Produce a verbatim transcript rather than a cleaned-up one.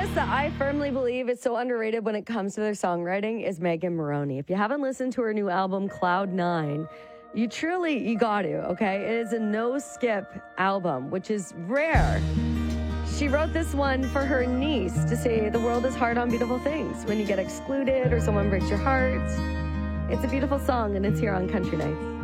artist that I firmly believe is so underrated when it comes to their songwriting is Megan Moroney. If you haven't listened to her new album, Cloud Nine, you truly, you got to, okay? It is a no-skip album, which is rare. She wrote this one for her niece to say the world is hard on beautiful things. When you get excluded or someone breaks your heart, it's a beautiful song, and it's here on Country Nights.